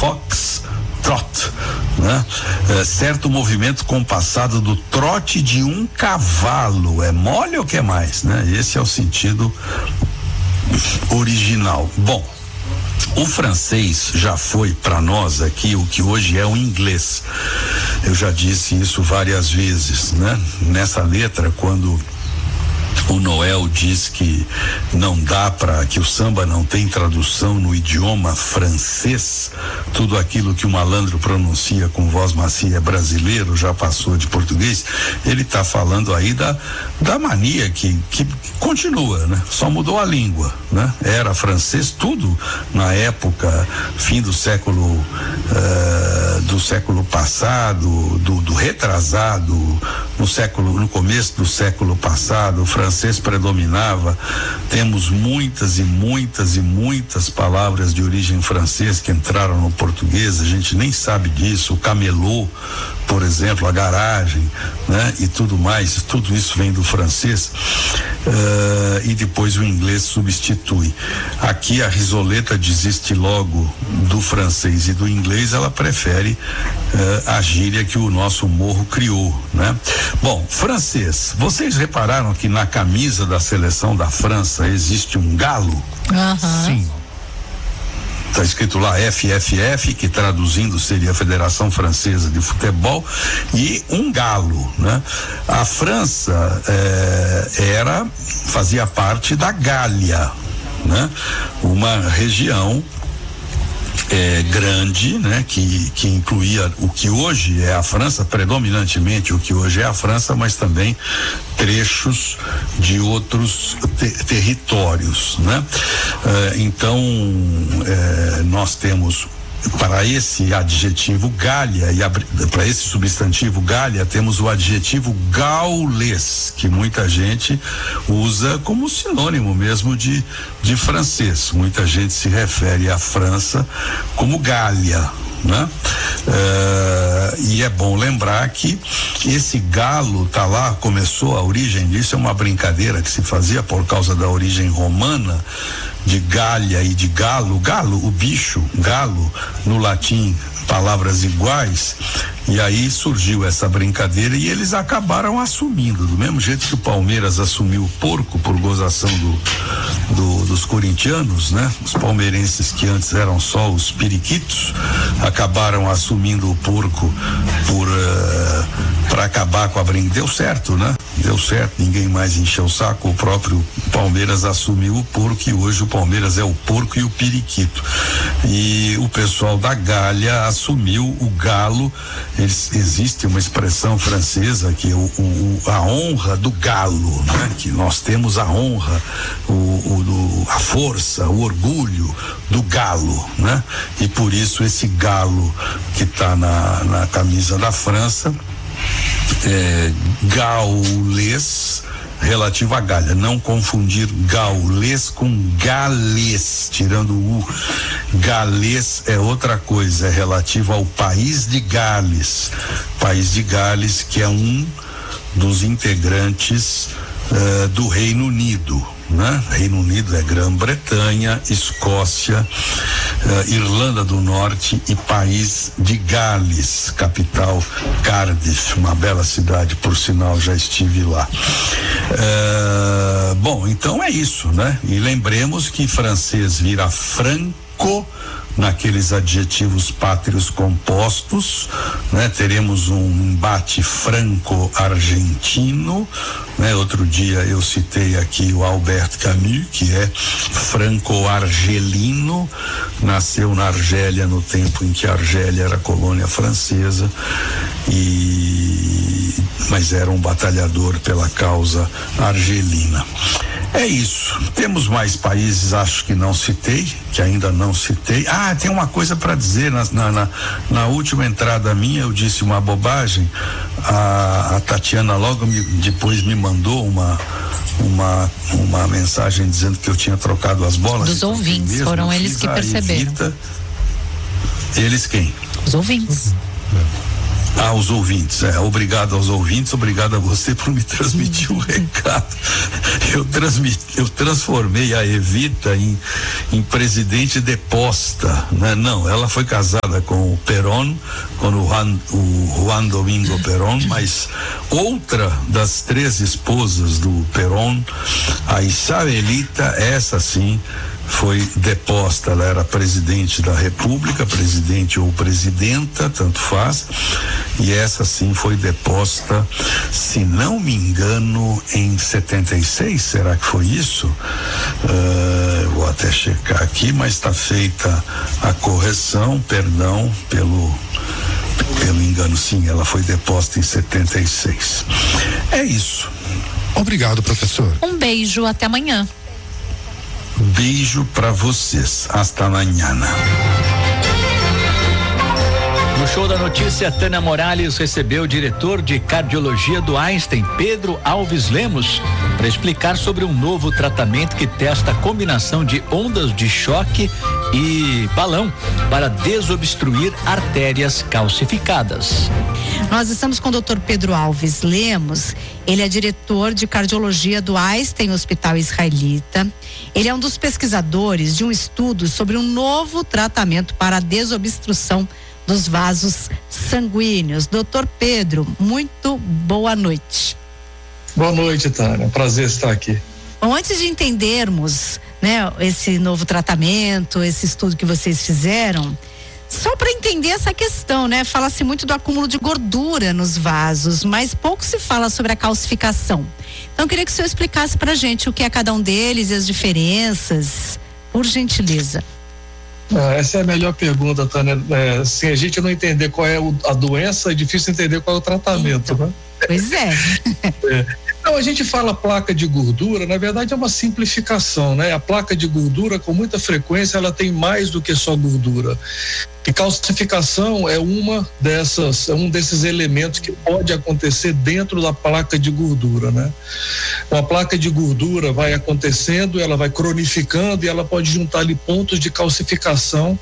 fox trot, né? Certo movimento compassado do trote de um cavalo. É mole ou que mais, né? Esse é o sentido original. Bom, o francês já foi para nós aqui o que hoje é o inglês. Eu já disse isso várias vezes, né? Nessa letra, quando o Noel diz que não dá para, que o samba não tem tradução no idioma francês, tudo aquilo que o malandro pronuncia com voz macia é brasileiro, já passou de português. Ele está falando aí da mania que continua, né? Só mudou a língua, né? Era francês tudo na época, fim do século passado, do retrasado, no começo do século passado, o francês predominava. Temos muitas e muitas e muitas palavras de origem francesa que entraram no português, a gente nem sabe disso. O camelô, por exemplo, a garagem, né? E tudo mais, tudo isso vem do francês, e depois o inglês substitui. Aqui a Risoleta desiste logo do francês e do inglês, ela prefere a gíria que o nosso morro criou, né? Bom, francês, vocês repararam que na camisa da seleção da França existe um galo? Uhum. Sim. Está escrito lá FFF, que traduzindo seria a Federação Francesa de Futebol, e um galo, né? A França fazia parte da Gália, né? Uma região grande, né? Que incluía o que hoje é a França, predominantemente o que hoje é a França, mas também trechos de outros territórios, né? Então, nós temos, para esse adjetivo Gália e para esse substantivo Gália, temos o adjetivo gaulês, que muita gente usa como sinônimo mesmo de francês. Muita gente se refere à França como Gália, né? E é bom lembrar que esse galo tá lá, começou a origem disso, é uma brincadeira que se fazia por causa da origem romana de Gália e de galo, o bicho, galo, no latim, palavras iguais, e aí surgiu essa brincadeira e eles acabaram assumindo, do mesmo jeito que o Palmeiras assumiu o porco por gozação dos corintianos, né? Os palmeirenses, que antes eram só os periquitos, acabaram assumindo o porco para acabar com a brincadeira. Deu certo, né? Deu certo, ninguém mais encheu o saco, o próprio Palmeiras assumiu o porco e hoje o Palmeiras é o porco e o periquito. E o pessoal da Gália assumiu o galo. Existe uma expressão francesa que é a honra do galo, né? Que nós temos a honra, a força, o orgulho do galo, né? E por isso esse galo que está na camisa da França gaulês, relativo à Gália. Não confundir gaulês com galês, tirando o U. Galês é outra coisa, é relativo ao país de Gales. País de Gales, que é um dos integrantes do Reino Unido, né? Reino Unido é Grã-Bretanha, Escócia, Irlanda do Norte e País de Gales, capital Cardiff, uma bela cidade, por sinal, já estive lá. Bom, então é isso, né? E lembremos que francês vira franco naqueles adjetivos pátrios compostos, né? Teremos um embate franco-argentino, né? Outro dia eu citei aqui o Albert Camus, que é franco-argelino, nasceu na Argélia no tempo em que a Argélia era colônia francesa, mas era um batalhador pela causa argelina. É isso. Temos mais países, acho que não citei, que ainda não citei. Tem uma coisa para dizer. Na última entrada minha eu disse uma bobagem. A Tatiana logo depois me mandou uma mensagem dizendo que eu tinha trocado as bolas. Dos ouvintes, foram eles que perceberam. Eles quem? Os ouvintes. Aos ouvintes, obrigado aos ouvintes, obrigado a você por me transmitir o recado. Eu transformei a Evita em presidente deposta, né? Não, ela foi casada com o Perón, com o Juan Domingo Perón, mas outra das 3 esposas do Perón, a Isabelita, essa sim, foi deposta. Ela era presidente da República, presidente ou presidenta, tanto faz, e essa sim foi deposta, se não me engano, em 76, será que foi isso? Vou até checar aqui, mas está feita a correção, perdão pelo engano, sim, ela foi deposta em 76. É isso. Obrigado, professor. Um beijo, até amanhã. Beijo para vocês. Hasta mañana. No Show da Notícia, Tânia Morales recebeu o diretor de cardiologia do Einstein, Pedro Alves Lemos, para explicar sobre um novo tratamento que testa a combinação de ondas de choque e balão para desobstruir artérias calcificadas. Nós estamos com o Dr. Pedro Alves Lemos. Ele é diretor de cardiologia do Einstein Hospital Israelita. Ele é um dos pesquisadores de um estudo sobre um novo tratamento para a desobstrução dos vasos sanguíneos. Doutor Pedro, muito boa noite. Boa noite, Tânia. Prazer estar aqui. Bom, antes de entendermos, né, esse novo tratamento, esse estudo que vocês fizeram, só para entender essa questão, né? Fala-se muito do acúmulo de gordura nos vasos, mas pouco se fala sobre a calcificação. Então, eu queria que o senhor explicasse pra gente o que é cada um deles e as diferenças, por gentileza. Essa é a melhor pergunta, Tânia. Se a gente não entender qual é a doença, é difícil entender qual é o tratamento, então, né? Pois é. Então, a gente fala placa de gordura, na verdade é uma simplificação, né? A placa de gordura, com muita frequência, ela tem mais do que só gordura. E calcificação é um desses elementos que pode acontecer dentro da placa de gordura, né? Uma placa de gordura vai acontecendo, ela vai cronificando e ela pode juntar ali pontos de calcificação.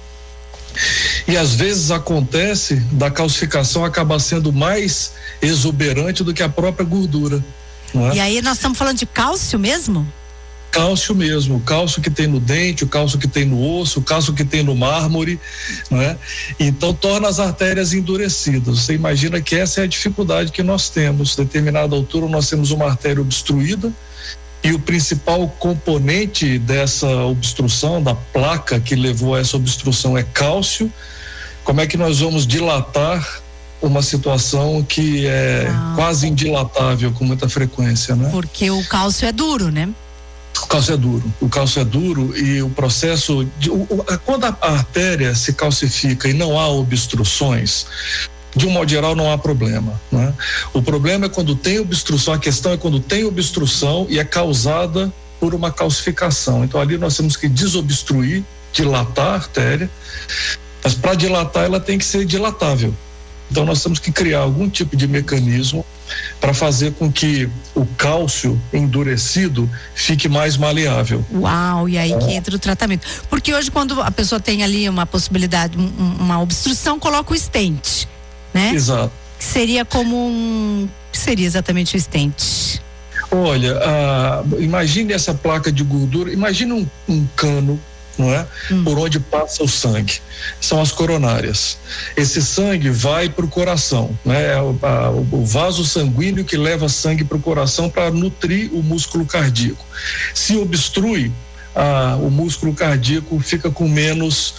E às vezes acontece da calcificação acabar sendo mais exuberante do que a própria gordura. Não é? E aí nós estamos falando de cálcio mesmo? Cálcio mesmo, o cálcio que tem no dente, o cálcio que tem no osso, o cálcio que tem no mármore, não é? Então torna as artérias endurecidas. Você imagina que essa é a dificuldade que nós temos. A determinada altura nós temos uma artéria obstruída e o principal componente dessa obstrução, da placa que levou a essa obstrução, é cálcio. Como é que nós vamos dilatar uma situação que é quase indilatável com muita frequência, né? Porque o cálcio é duro, né? O cálcio é duro e o processo quando a artéria se calcifica e não há obstruções, de um modo geral não há problema, né? O problema é quando tem obstrução, a questão é quando tem obstrução e é causada por uma calcificação. Então ali nós temos que desobstruir, dilatar a artéria, mas para dilatar ela tem que ser dilatável. Então nós temos que criar algum tipo de mecanismo para fazer com que o cálcio endurecido fique mais maleável. Uau, e aí que entra o tratamento. Porque hoje quando a pessoa tem ali uma possibilidade, uma obstrução, coloca o stent, né? Exato. Que seria como que seria exatamente o stent? Olha, imagine essa placa de gordura, imagine um cano, não é? Por onde passa o sangue. São as coronárias. Esse sangue vai para o coração, né? O vaso sanguíneo que leva sangue para o coração para nutrir o músculo cardíaco. Se obstrui, o músculo cardíaco fica com menos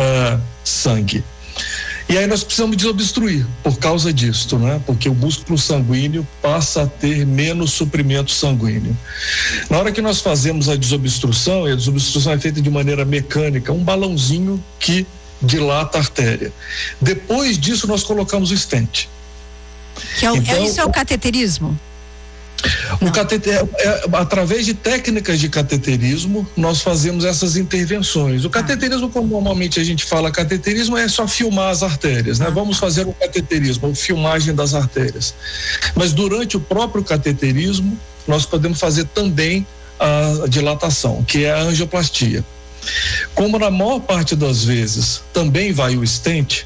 sangue. E aí nós precisamos desobstruir por causa disso, né? Porque o músculo sanguíneo passa a ter menos suprimento sanguíneo. Na hora que nós fazemos a desobstrução, e a desobstrução é feita de maneira mecânica, um balãozinho que dilata a artéria. Depois disso nós colocamos o stent. Isso é o cateterismo? Através de técnicas de cateterismo nós fazemos essas intervenções. O cateterismo, como normalmente a gente fala cateterismo, é só filmar as artérias, né? Vamos fazer o cateterismo, a filmagem das artérias. Mas durante o próprio cateterismo nós podemos fazer também a dilatação, que é a angioplastia. Como na maior parte das vezes também vai o stent,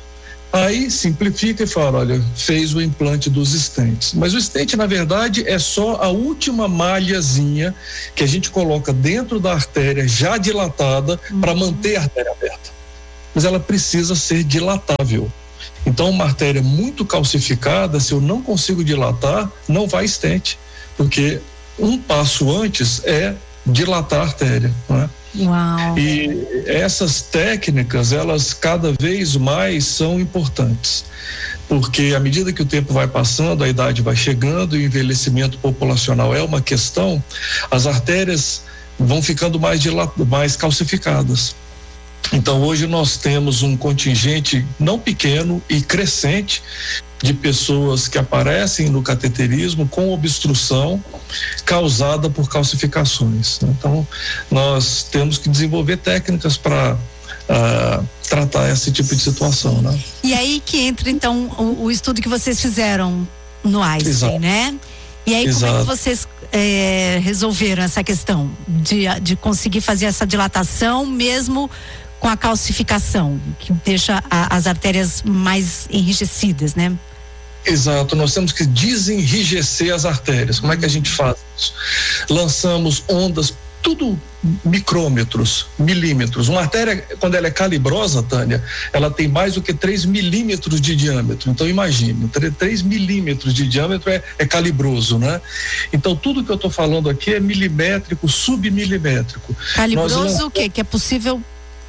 Aí simplifica e fala, olha, fez o implante dos stents. Mas o stent, na verdade, é só a última malhazinha que a gente coloca dentro da artéria já dilatada para manter a artéria aberta. Mas ela precisa ser dilatável. Então, uma artéria muito calcificada, se eu não consigo dilatar, não vai stent, porque um passo antes é dilatar a artéria, não é? Uau. E essas técnicas, elas cada vez mais são importantes, porque à medida que o tempo vai passando, a idade vai chegando, e o envelhecimento populacional é uma questão, as artérias vão ficando mais calcificadas. Então hoje nós temos um contingente não pequeno e crescente de pessoas que aparecem no cateterismo com obstrução causada por calcificações. Então nós temos que desenvolver técnicas para tratar esse tipo de situação, né? E aí que entra então o estudo que vocês fizeram no Einstein, exato, né? E aí exato, como é que vocês resolveram essa questão de conseguir fazer essa dilatação mesmo com a calcificação, que deixa as artérias mais enrijecidas, né? Exato, nós temos que desenrijecer as artérias. Como é que a gente faz isso? Lançamos ondas, tudo micrômetros, milímetros. Uma artéria, quando ela é calibrosa, Tânia, ela tem mais do que 3 milímetros de diâmetro. Então imagine, 3 milímetros de diâmetro é calibroso, né? Então tudo que eu estou falando aqui é milimétrico, submilimétrico. Calibroso o quê? Que é possível?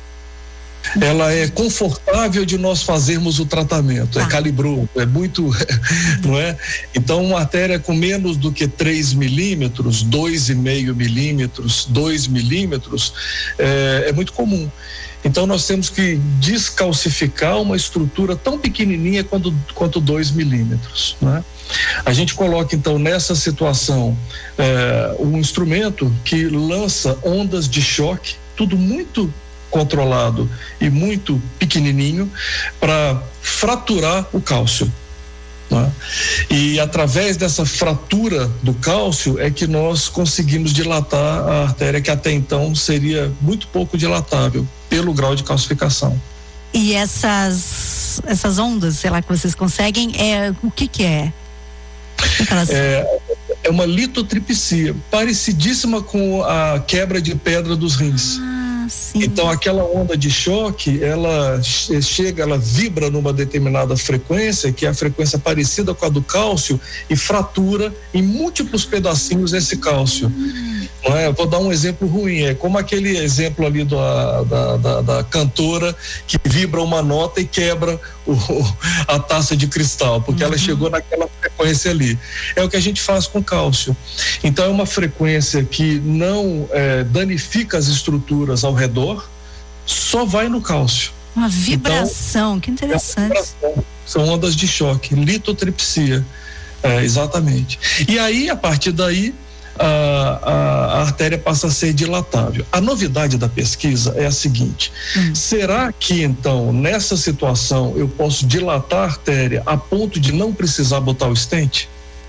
Ela é confortável de nós fazermos o tratamento, é calibroso, é muito, não é? Então uma artéria com menos do que 3 milímetros, 2,5 milímetros, 2 milímetros, é muito comum. Então nós temos que descalcificar uma estrutura tão pequenininha quanto 2 milímetros, né? A gente coloca então nessa situação um instrumento que lança ondas de choque, tudo muito controlado e muito pequenininho, para fraturar o cálcio, né? E através dessa fratura do cálcio é que nós conseguimos dilatar a artéria, que até então seria muito pouco dilatável pelo grau de calcificação. E essas ondas, sei lá, que vocês conseguem, o que é? É uma litotripsia, parecidíssima com a quebra de pedra dos rins. Sim. Então aquela onda de choque, ela vibra numa determinada frequência, que é a frequência parecida com a do cálcio, e fratura em múltiplos pedacinhos esse cálcio. Não é? Eu vou dar um exemplo ruim, é como aquele exemplo ali da cantora que vibra uma nota e quebra a taça de cristal, porque ela chegou naquela frequência ali. É o que a gente faz com cálcio. Então é uma frequência que não danifica as estruturas ao redor, só vai no cálcio. Uma vibração, então, que interessante. São ondas de choque, litotripsia, exatamente. E aí, a partir daí, a artéria passa a ser dilatável. A novidade da pesquisa é a seguinte: será que então nessa situação eu posso dilatar a artéria a ponto de não precisar botar o stent?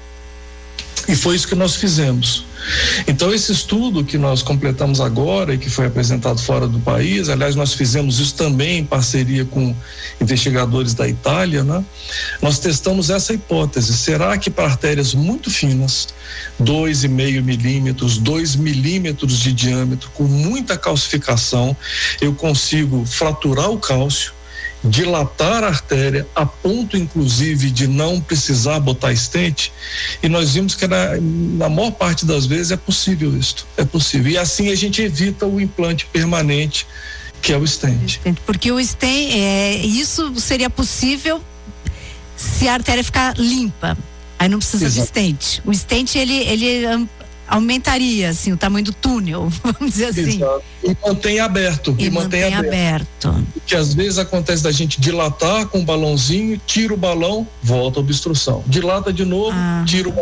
E foi isso que nós fizemos. Então esse estudo que nós completamos agora e que foi apresentado fora do país, aliás nós fizemos isso também em parceria com investigadores da Itália, né? Nós testamos essa hipótese: será que para artérias muito finas, 2,5 milímetros, 2 milímetros de diâmetro, com muita calcificação, eu consigo fraturar o cálcio, dilatar a artéria a ponto inclusive de não precisar botar stent? E nós vimos que na maior parte das vezes é possível isso, é possível, e assim a gente evita o implante permanente, que é o stent. Porque o stent, isso seria possível se a artéria ficar limpa, aí não precisa de stent. O stent ele aumentaria assim o tamanho do túnel, vamos dizer assim. Exato. E mantém aberto. E mantém aberto. Porque às vezes acontece da gente dilatar com um balãozinho, tira o balão, volta a obstrução. Dilata de novo, tira o balão,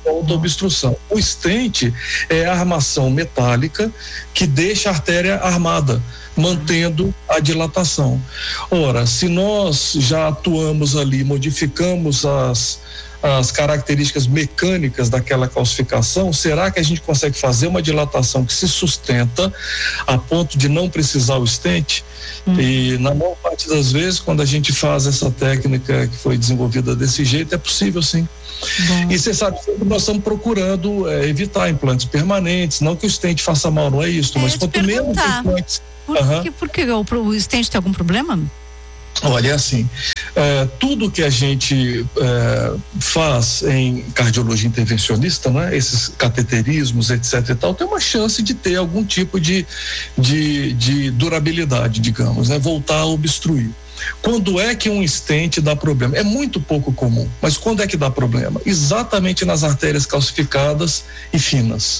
volta a obstrução. O stent é a armação metálica que deixa a artéria armada, mantendo a dilatação. Ora, se nós já atuamos ali, modificamos as características mecânicas daquela calcificação, será que a gente consegue fazer uma dilatação que se sustenta a ponto de não precisar o stent? E na maior parte das vezes, quando a gente faz essa técnica que foi desenvolvida desse jeito, é possível sim. E você sabe, nós estamos procurando evitar implantes permanentes, não que o stent faça mal, não é isso, mas quanto menos implantes. Por que o stent tem algum problema? Olha, é assim, tudo que a gente faz em cardiologia intervencionista, né, esses cateterismos, etc e tal, tem uma chance de ter algum tipo de durabilidade, digamos, né, voltar a obstruir. Quando é que um stent dá problema? É muito pouco comum, mas quando é que dá problema? Exatamente nas artérias calcificadas e fininhas.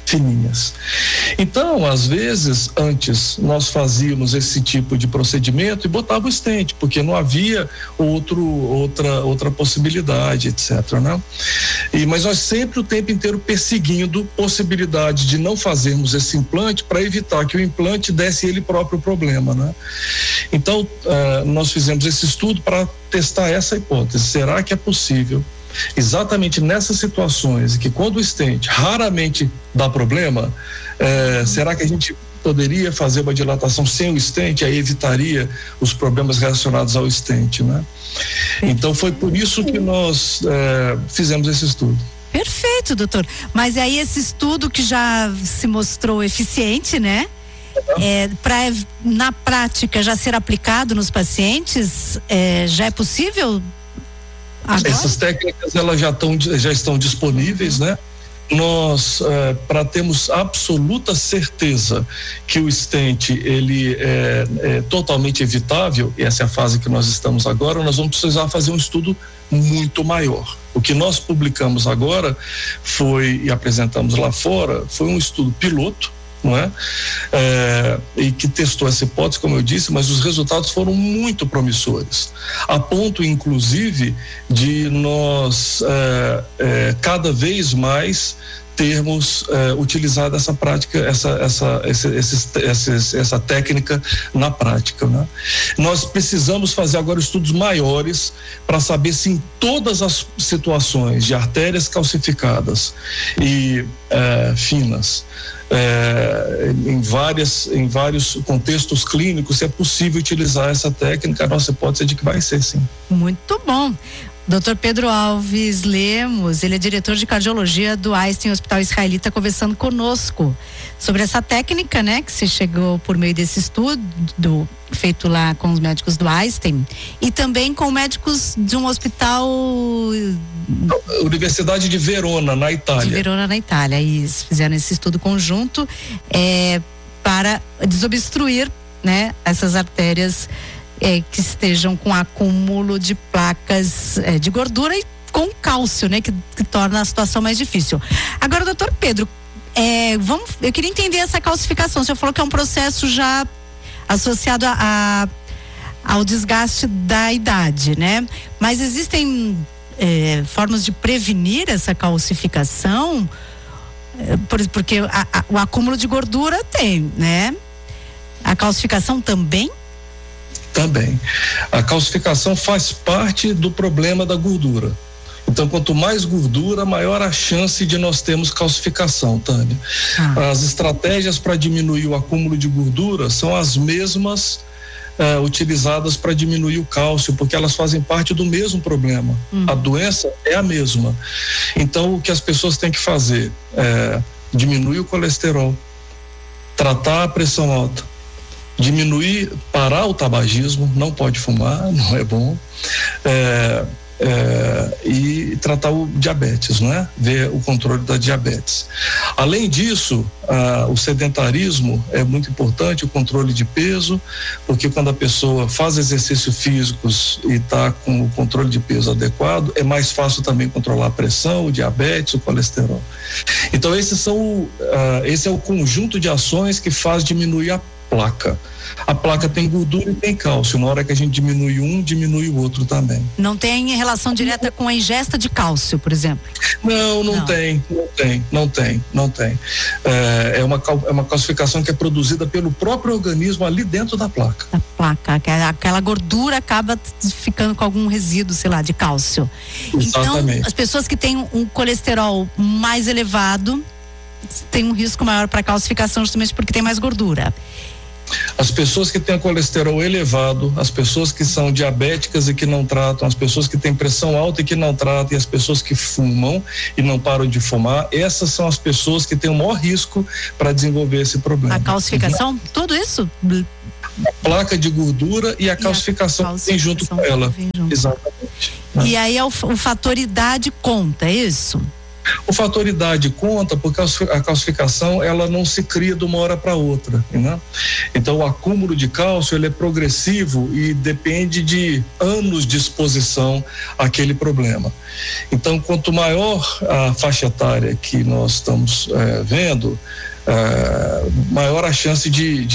Então, às vezes, antes nós fazíamos esse tipo de procedimento e botava o stent, porque não havia outra possibilidade, etc, né? Mas nós sempre o tempo inteiro perseguindo possibilidade de não fazermos esse implante para evitar que o implante desse ele próprio problema, né? Então, nós fizemos esse estudo para testar essa hipótese. Será que é possível, exatamente nessas situações que quando o stent raramente dá problema, será que a gente poderia fazer uma dilatação sem o stent, aí evitaria os problemas relacionados ao stent, né? Então foi por isso que nós fizemos esse estudo. Perfeito, doutor. Mas aí esse estudo que já se mostrou eficiente, né? Para na prática já ser aplicado nos pacientes, já é possível? Agora? Essas técnicas elas já estão disponíveis, né? Nós, para termos absoluta certeza que o stent ele é totalmente evitável, e essa é a fase que nós estamos agora, nós vamos precisar fazer um estudo muito maior. O que nós publicamos agora e apresentamos lá fora, foi um estudo piloto, não é? E que testou essa hipótese, como eu disse, mas os resultados foram muito promissores, a ponto inclusive de nós cada vez mais termos utilizado essa prática, essa técnica na prática, né? Nós precisamos fazer agora estudos maiores para saber se em todas as situações de artérias calcificadas e finas, em vários contextos clínicos, se é possível utilizar essa técnica. A nossa hipótese é de que vai ser, sim. Muito bom. Dr. Pedro Alves Lemos, ele é diretor de cardiologia do Einstein Hospital Israelita, conversando conosco sobre essa técnica, né, que se chegou por meio desse estudo feito lá com os médicos do Einstein e também com médicos de um hospital Universidade de Verona, na Itália. De Verona, na Itália, eles fizeram esse estudo conjunto para desobstruir, né, essas artérias que estejam com acúmulo de placas de gordura e com cálcio, né, que torna a situação mais difícil. Agora, doutor Pedro, eu queria entender essa calcificação. O senhor falou que é um processo já associado ao desgaste da idade, né? Mas existem formas de prevenir essa calcificação, porque o acúmulo de gordura tem, né? A calcificação também? Também. A calcificação faz parte do problema da gordura. Então, quanto mais gordura, maior a chance de nós termos calcificação, Tânia. As estratégias para diminuir o acúmulo de gordura são as mesmas utilizadas para diminuir o cálcio, porque elas fazem parte do mesmo problema. A doença é a mesma. Então, o que as pessoas têm que fazer é diminuir o colesterol, tratar a pressão alta, parar o tabagismo, não pode fumar, não é bom, e tratar o diabetes, não é? Ver o controle da diabetes. Além disso, o sedentarismo é muito importante, o controle de peso, porque quando a pessoa faz exercícios físicos e está com o controle de peso adequado, é mais fácil também controlar a pressão, o diabetes, o colesterol. Então esse é o conjunto de ações que faz diminuir a placa. A placa tem gordura e tem cálcio. Na hora que a gente diminui um, diminui o outro também. Não tem relação direta com a ingesta de cálcio, por exemplo? Não tem. É uma calcificação que é produzida pelo próprio organismo ali dentro da placa. A placa, aquela gordura acaba ficando com algum resíduo, sei lá, de cálcio. Exatamente. Então, as pessoas que têm um colesterol mais elevado têm um risco maior para calcificação justamente porque tem mais gordura. As pessoas que têm colesterol elevado, as pessoas que são diabéticas e que não tratam, as pessoas que têm pressão alta e que não tratam, e as pessoas que fumam e não param de fumar, essas são as pessoas que têm o maior risco para desenvolver esse problema. A calcificação, tudo isso? A placa de gordura e a calcificação vem junto com ela. Exatamente. E aí o fator idade conta, é isso? O fator idade conta porque a calcificação ela não se cria de uma hora para outra, né? Então o acúmulo de cálcio ele é progressivo e depende de anos de exposição àquele problema. Então quanto maior a faixa etária que nós estamos vendo, maior a chance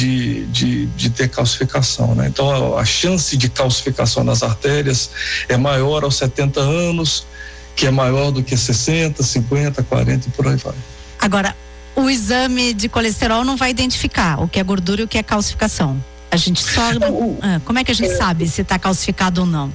de ter calcificação, né? Então a chance de calcificação nas artérias é maior aos 70 anos, que é maior do que 60, 50, 40 e por aí vai. Agora, o exame de colesterol não vai identificar o que é gordura e o que é calcificação. A gente só... como é que a gente sabe se está calcificado ou não?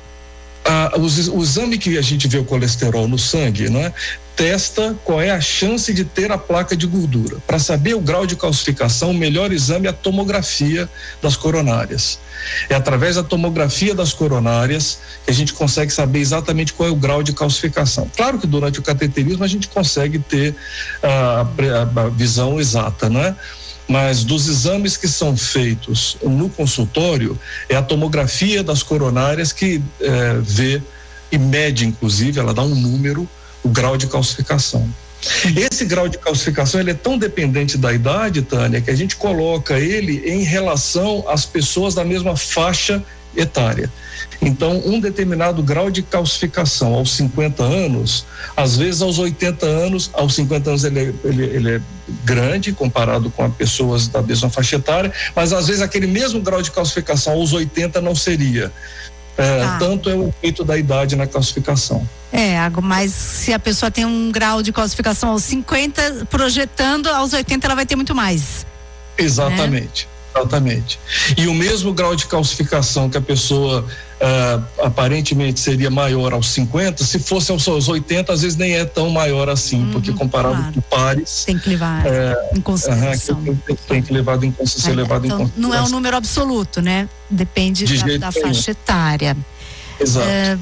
O exame que a gente vê o colesterol no sangue, né, testa qual é a chance de ter a placa de gordura. Para saber o grau de calcificação, o melhor exame é a tomografia das coronárias. É através da tomografia das coronárias que a gente consegue saber exatamente qual é o grau de calcificação. Claro que durante o cateterismo a gente consegue ter a visão exata, né? Mas dos exames que são feitos no consultório, é a tomografia das coronárias que vê e mede, inclusive, ela dá um número, o grau de calcificação. Esse grau de calcificação ele é tão dependente da idade, Tânia, que a gente coloca ele em relação às pessoas da mesma faixa etária. Então, um determinado grau de calcificação aos 50 anos, às vezes aos 80 anos, aos 50 anos ele é grande comparado com as pessoas da mesma faixa etária, mas às vezes aquele mesmo grau de calcificação aos 80 não seria. Tanto é o efeito da idade na calcificação. Mas se a pessoa tem um grau de calcificação aos 50, projetando aos 80 ela vai ter muito mais. Exatamente. Exatamente. E o mesmo grau de calcificação que a pessoa aparentemente seria maior aos 50, se fosse aos 80, às vezes nem é tão maior assim, porque comparado com pares. Tem que levar em consideração. Tem que levar em consideração. Não é um número absoluto, né? Depende da faixa etária. Exato.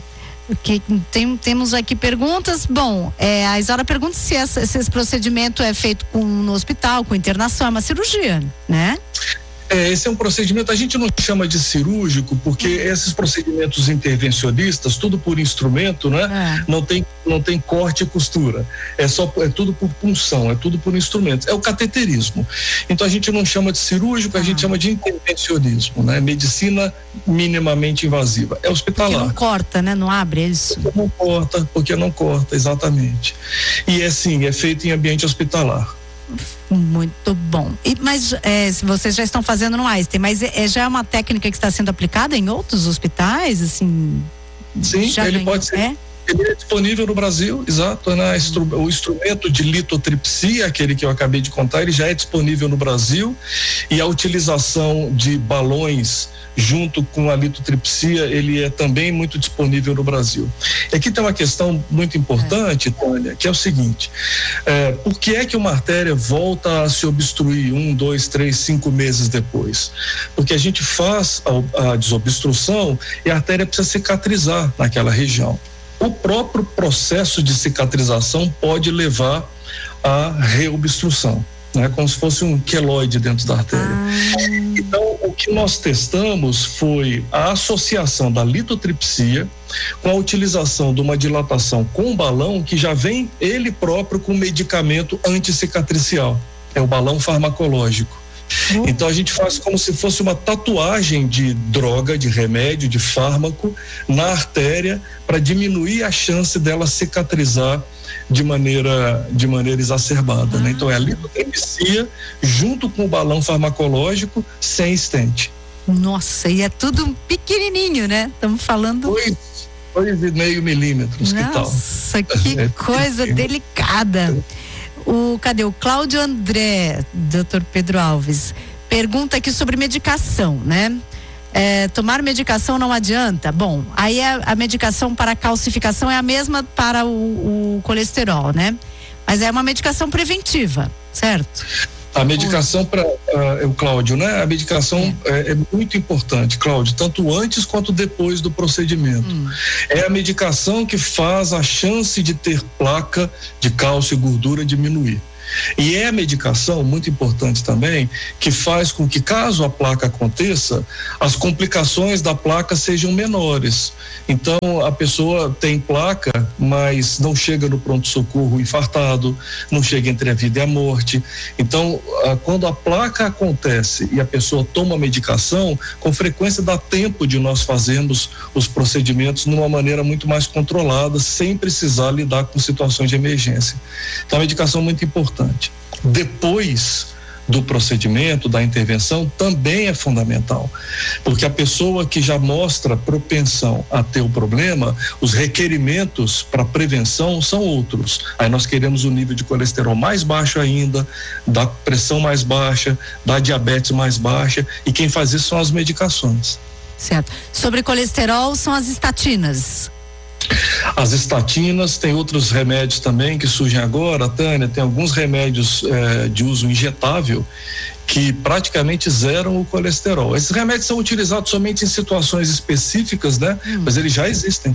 Temos aqui perguntas. Bom, a Isaura pergunta se esse procedimento é feito no hospital, com internação, é uma cirurgia, né? Esse é um procedimento, a gente não chama de cirúrgico, porque esses procedimentos intervencionistas, tudo por instrumento, né? Não tem corte e costura. É tudo por punção, é tudo por instrumento. É o cateterismo. Então a gente não chama de cirúrgico, a gente chama de intervencionismo, né? Medicina minimamente invasiva. É hospitalar. Porque não corta, né? Não abre, é isso? Porque não corta, exatamente. E é feito em ambiente hospitalar. Muito bom. Mas se vocês já estão fazendo no Einstein, mas já é uma técnica que está sendo aplicada em outros hospitais, assim? Sim, ele pode ser. Ele é disponível no Brasil, exato, né? O instrumento de litotripsia, aquele que eu acabei de contar, ele já é disponível no Brasil, e a utilização de balões junto com a litotripsia, ele é também muito disponível no Brasil. E aqui tem uma questão muito importante, Tânia, que é o seguinte: por que é que uma artéria volta a se obstruir 1, 2, 3, 5 meses depois? Porque a gente faz a desobstrução e a artéria precisa cicatrizar naquela região. O próprio processo de cicatrização pode levar à reobstrução, né? Como se fosse um queloide dentro da artéria. Então, o que nós testamos foi a associação da litotripsia com a utilização de uma dilatação com balão que já vem ele próprio com medicamento anticicatricial. É o balão farmacológico. Então a gente faz como se fosse uma tatuagem de droga, de remédio, de fármaco na artéria para diminuir a chance dela cicatrizar de maneira exacerbada, né? Então é a lipotripsia junto com o balão farmacológico sem stent. Nossa, e é tudo pequenininho, né? Estamos falando 2,5 milímetros, que tal? Nossa, que coisa delicada. Cadê o Cláudio André, doutor Pedro Alves? Pergunta aqui sobre medicação, né? Tomar medicação não adianta? Bom, aí a medicação para calcificação é a mesma para o colesterol, né? Mas é uma medicação preventiva, certo? A medicação para o Cláudio, né? A medicação é muito importante, Cláudio, tanto antes quanto depois do procedimento. É a medicação que faz a chance de ter placa de cálcio e gordura diminuir. E é a medicação, muito importante também, que faz com que, caso a placa aconteça, as complicações da placa sejam menores. Então, a pessoa tem placa, mas não chega no pronto-socorro infartado, não chega entre a vida e a morte. Então, quando a placa acontece e a pessoa toma a medicação, com frequência dá tempo de nós fazermos os procedimentos de uma maneira muito mais controlada, sem precisar lidar com situações de emergência. Então, a medicação é muito importante. Depois do procedimento, da intervenção, também é fundamental, porque a pessoa que já mostra propensão a ter o problema, os requerimentos para prevenção são outros. Aí nós queremos o nível de colesterol mais baixo ainda, da pressão mais baixa, da diabetes mais baixa, e quem faz isso são as medicações. Certo. Sobre colesterol, são as estatinas. As estatinas, tem outros remédios também que surgem agora, Tânia, tem alguns remédios de uso injetável que praticamente zeram o colesterol. Esses remédios são utilizados somente em situações específicas, né? Mas eles já existem.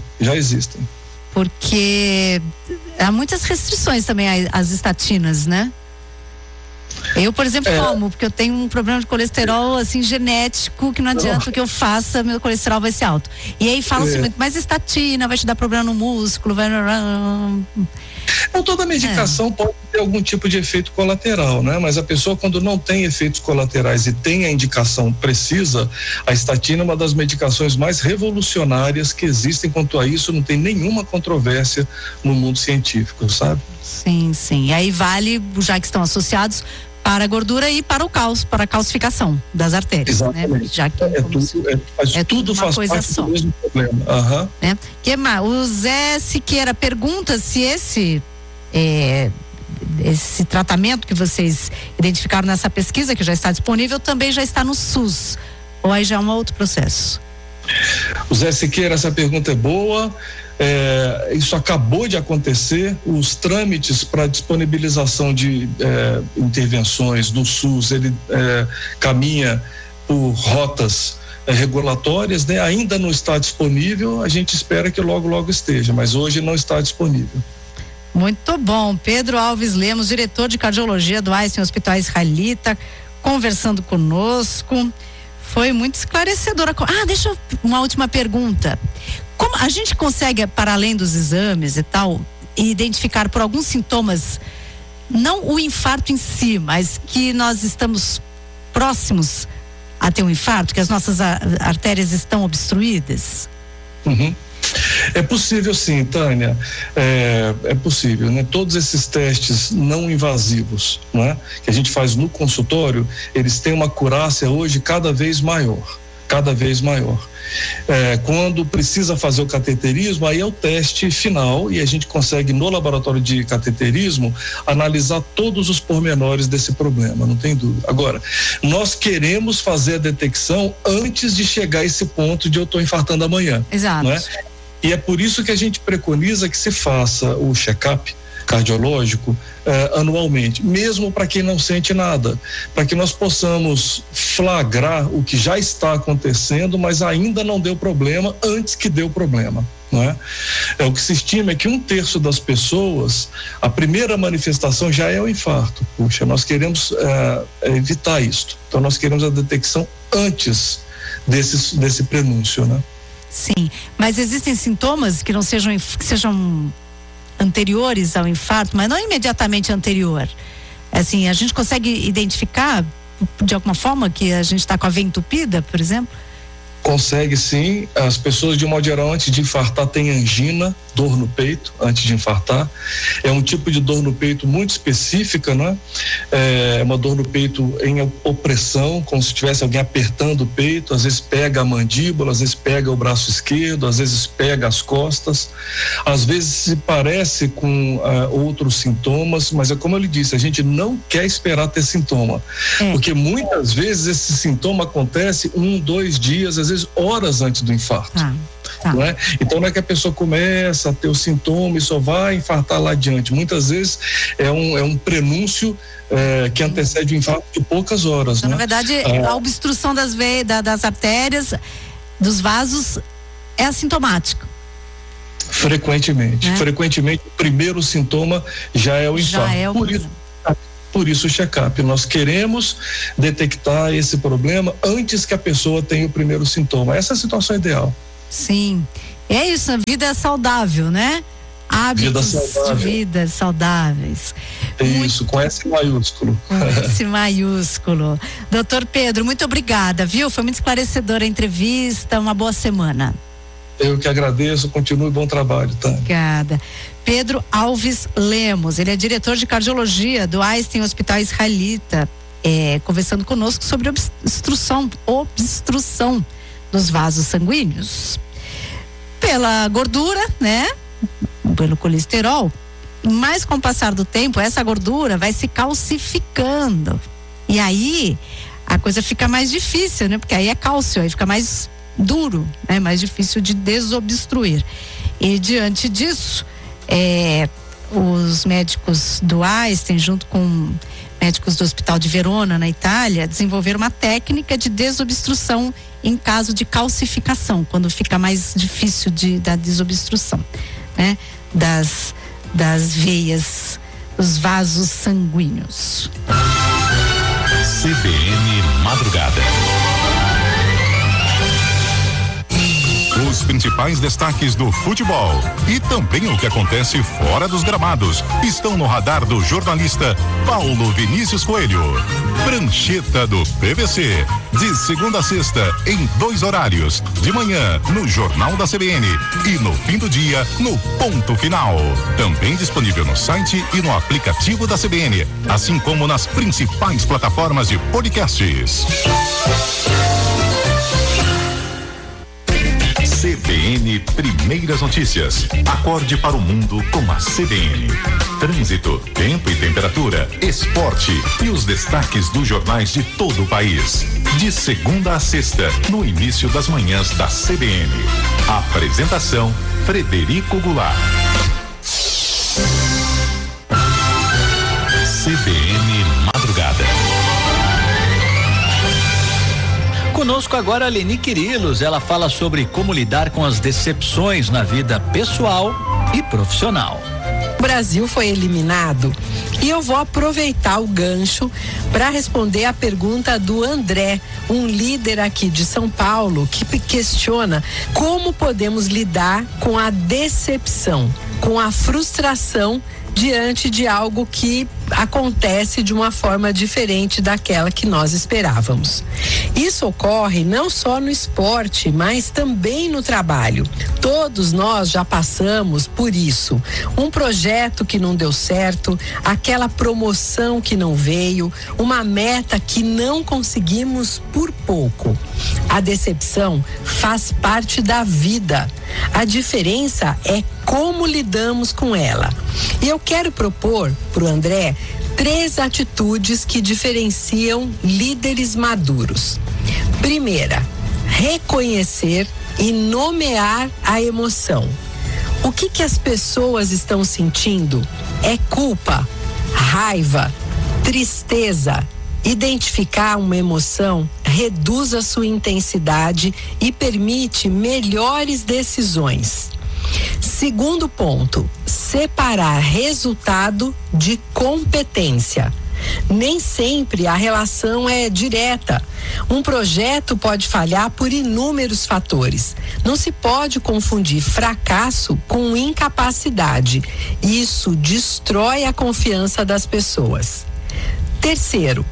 Porque há muitas restrições também às estatinas, né? Eu, por exemplo, tomo, porque eu tenho um problema de colesterol, assim, genético, que não adianta o que eu faça, meu colesterol vai ser alto. E aí fala-se muito, mas estatina vai te dar problema no músculo, vai... Então, toda medicação pode ter algum tipo de efeito colateral, né? Mas a pessoa, quando não tem efeitos colaterais e tem a indicação precisa, a estatina é uma das medicações mais revolucionárias que existem. Quanto a isso, não tem nenhuma controvérsia no mundo científico, sabe? Sim. E aí vale, já que estão associados, para a gordura e para o cálcio, para a calcificação das artérias. Exatamente. Né? Já que tudo faz parte do mesmo problema. Né? Que mais? O Zé Siqueira pergunta se esse tratamento que vocês identificaram nessa pesquisa, que já está disponível, também já está no SUS, ou aí já é um outro processo? O Zé Siqueira, essa pergunta é boa. Isso acabou de acontecer. Os trâmites para disponibilização de intervenções no SUS, ele caminha por rotas regulatórias, né? Ainda não está disponível, a gente espera que logo esteja, mas hoje não está disponível. Muito bom. Pedro Alves Lemos, diretor de cardiologia do Einstein Hospital Israelita, conversando conosco. Foi muito esclarecedora. Deixa uma última pergunta. Como a gente consegue, para além dos exames e tal, identificar por alguns sintomas, não o infarto em si, mas que nós estamos próximos a ter um infarto, que as nossas artérias estão obstruídas? É possível sim, Tânia, é possível, né? Todos esses testes não invasivos, né? Que a gente faz no consultório, eles têm uma acurácia hoje cada vez maior. Quando precisa fazer o cateterismo, aí é o teste final e a gente consegue no laboratório de cateterismo analisar todos os pormenores desse problema, não tem dúvida. Agora, nós queremos fazer a detecção antes de chegar a esse ponto de eu estou infartando amanhã. Exato. Né? E é por isso que a gente preconiza que se faça o check-up cardiológico anualmente, mesmo para quem não sente nada, para que nós possamos flagrar o que já está acontecendo, mas ainda não deu problema antes que deu problema. Não é? O que se estima é que 1/3 das pessoas, a primeira manifestação já é o infarto. Puxa, nós queremos evitar isso. Então nós queremos a detecção antes desse prenúncio, né? Sim, mas existem sintomas que sejam anteriores ao infarto, mas não imediatamente anterior. Assim, a gente consegue identificar de alguma forma que a gente está com a veia entupida, por exemplo? Consegue sim. As pessoas, de modo geral, antes de infartar, têm angina, dor no peito, antes de infartar. É um tipo de dor no peito muito específica, né? É uma dor no peito em opressão, como se tivesse alguém apertando o peito. Às vezes pega a mandíbula, às vezes pega o braço esquerdo, às vezes pega as costas. Às vezes se parece com outros sintomas, mas é como eu lhe disse, a gente não quer esperar ter sintoma. Porque muitas vezes esse sintoma acontece 1, 2 dias, às vezes horas antes do infarto. Não é? Então não é que a pessoa começa a ter o sintoma e só vai infartar lá adiante. Muitas vezes é um prenúncio que antecede o infarto de poucas horas. Então, né? Na verdade, a obstrução das veias, das artérias, dos vasos é assintomático. Frequentemente. Frequentemente o primeiro sintoma já é o infarto. Por isso o check-up. Nós queremos detectar esse problema antes que a pessoa tenha o primeiro sintoma. Essa é a situação ideal. Sim. É isso, a vida é saudável, né? Hábitos de vida saudáveis. Isso, com S maiúsculo. Com S maiúsculo. Doutor Pedro, muito obrigada, viu? Foi muito esclarecedora a entrevista. Uma boa semana. Eu que agradeço, continue bom trabalho, tá? Obrigada. Pedro Alves Lemos, ele é diretor de cardiologia do Einstein Hospital Israelita, conversando conosco sobre obstrução dos vasos sanguíneos. Pela gordura, né? Pelo colesterol, mas com o passar do tempo, essa gordura vai se calcificando. E aí, a coisa fica mais difícil, né? Porque aí é cálcio, aí fica mais duro, né? Mais difícil de desobstruir. E diante disso, os médicos do Einstein, junto com médicos do Hospital de Verona, na Itália, desenvolveram uma técnica de desobstrução em caso de calcificação, quando fica mais difícil da desobstrução, né? Das veias, os vasos sanguíneos. CBN Madrugada. Os principais destaques do futebol e também o que acontece fora dos gramados estão no radar do jornalista Paulo Vinícius Coelho. Prancheta do PVC, de segunda a sexta, em 2 horários, de manhã no Jornal da CBN e no fim do dia no Ponto Final. Também disponível no site e no aplicativo da CBN, assim como nas principais plataformas de podcasts. CBN Primeiras Notícias. Acorde para o mundo com a CBN. Trânsito, tempo e temperatura, esporte e os destaques dos jornais de todo o país. De segunda a sexta, no início das manhãs da CBN. Apresentação: Frederico Goulart. CBN Madrugada. Conosco agora a Leni Quirilos, ela fala sobre como lidar com as decepções na vida pessoal e profissional. O Brasil foi eliminado e eu vou aproveitar o gancho para responder a pergunta do André, um líder aqui de São Paulo, que questiona como podemos lidar com a decepção, com a frustração diante de algo que acontece de uma forma diferente daquela que nós esperávamos. Isso ocorre não só no esporte, mas também no trabalho. Todos nós já passamos por isso. Um projeto que não deu certo, aquela promoção que não veio, uma meta que não conseguimos por pouco. A decepção faz parte da vida. A diferença é como lidamos com ela. E eu quero propor para o André 3 atitudes que diferenciam líderes maduros. Primeira, reconhecer e nomear a emoção. O que as pessoas estão sentindo? É culpa, raiva, tristeza. Identificar uma emoção reduz a sua intensidade e permite melhores decisões. Segundo ponto, separar resultado de competência. Nem sempre a relação é direta. Um projeto pode falhar por inúmeros fatores. Não se pode confundir fracasso com incapacidade. Isso destrói a confiança das pessoas. Terceiro,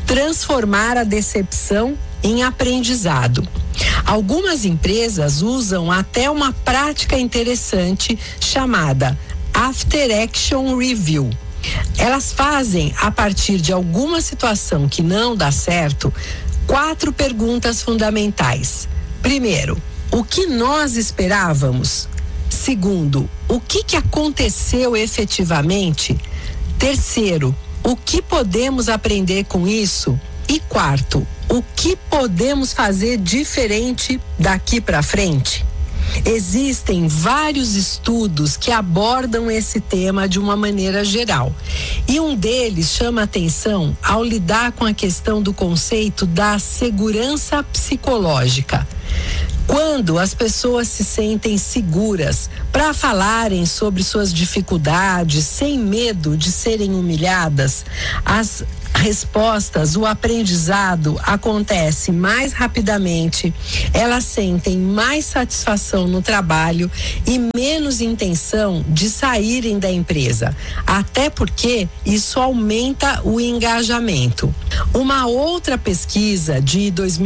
transformar a decepção em aprendizado. Algumas empresas usam até uma prática interessante chamada After Action Review. Elas fazem, a partir de alguma situação que não dá certo, 4 perguntas fundamentais. Primeiro, o que nós esperávamos? Segundo, o que aconteceu efetivamente? Terceiro, o que podemos aprender com isso? E quarto, o que podemos fazer diferente daqui para frente? Existem vários estudos que abordam esse tema de uma maneira geral. E um deles chama atenção ao lidar com a questão do conceito da segurança psicológica. Quando as pessoas se sentem seguras para falarem sobre suas dificuldades, sem medo de serem humilhadas, as respostas, o aprendizado acontece mais rapidamente, elas sentem mais satisfação no trabalho e menos intenção de saírem da empresa, até porque isso aumenta o engajamento. Uma outra pesquisa de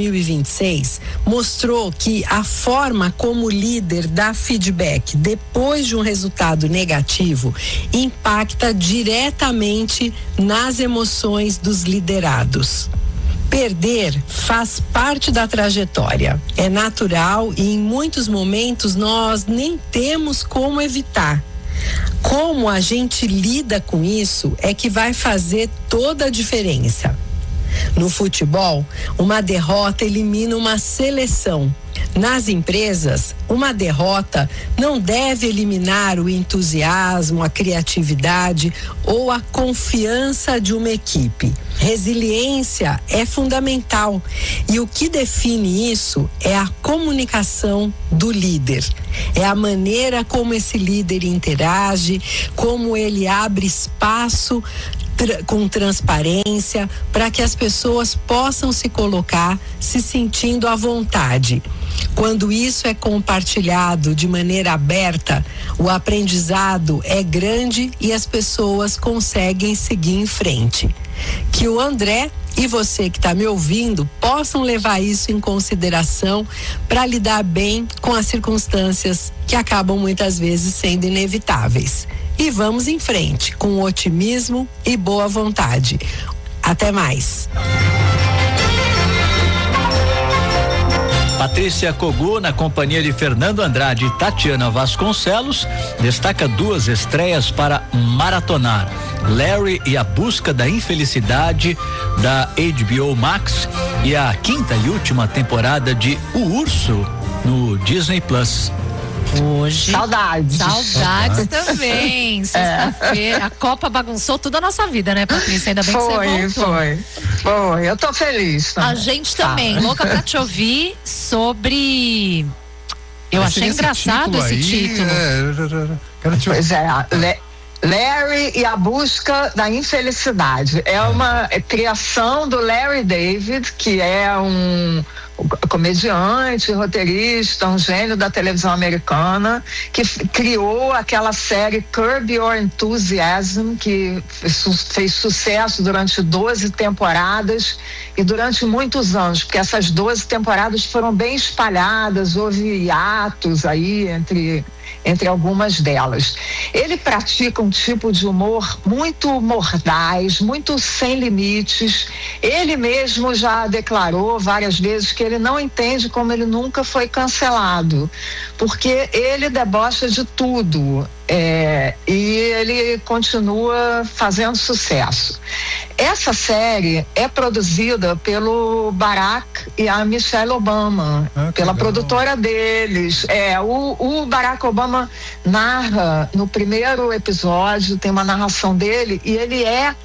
2026 mostrou que a forma como o líder dá feedback depois de um resultado negativo impacta diretamente nas emoções dos liderados. Perder faz parte da trajetória, é natural e em muitos momentos nós nem temos como evitar. Como a gente lida com isso é que vai fazer toda a diferença. No futebol, uma derrota elimina uma seleção. Nas empresas, uma derrota não deve eliminar o entusiasmo, a criatividade ou a confiança de uma equipe. Resiliência é fundamental e o que define isso é a comunicação do líder. É a maneira como esse líder interage, como ele abre espaço com transparência para que as pessoas possam se colocar se sentindo à vontade. Quando isso é compartilhado de maneira aberta, o aprendizado é grande e as pessoas conseguem seguir em frente. Que o André e você que está me ouvindo possam levar isso em consideração para lidar bem com as circunstâncias que acabam muitas vezes sendo inevitáveis. E vamos em frente com otimismo e boa vontade. Até mais. Patrícia Kogu, na companhia de Fernando Andrade e Tatiana Vasconcelos, destaca 2 estreias para maratonar: Larry e a Busca da Infelicidade, da HBO Max, e a 5ª e última temporada de O Urso, no Disney Plus. Hoje. Saudades também. Sexta-feira. A Copa bagunçou toda a nossa vida, né, Patrícia? Ainda bem que você voltou. Foi. Eu tô feliz. A gente também. Louca pra te ouvir sobre. Eu achei engraçado esse título. Pois é. Larry e a Busca da Infelicidade. É uma criação do Larry David, que é um comediante, roteirista, um gênio da televisão americana, que criou aquela série Curb Your Enthusiasm, que fez sucesso durante 12 temporadas e durante muitos anos, porque essas 12 temporadas foram bem espalhadas, houve hiatos aí entre algumas delas. Ele pratica um tipo de humor muito mordaz, muito sem limites. Ele mesmo já declarou várias vezes que ele não entende como ele nunca foi cancelado, porque ele debocha de tudo. E ele continua fazendo sucesso. Essa série é produzida pelo Barack e a Michelle Obama, pela produtora deles. O Barack Obama narra no primeiro episódio, tem uma narração dele, e ele